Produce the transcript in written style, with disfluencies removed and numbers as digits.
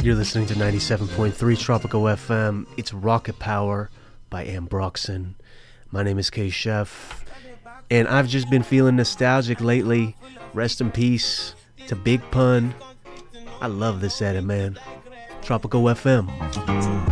You're listening to 97.3 Tropical FM. It's Rocket Power by Ambroxan. My name is K-Chef, and I've just been feeling nostalgic lately. Rest in peace to Big Pun. I love this edit, man. Tropical FM.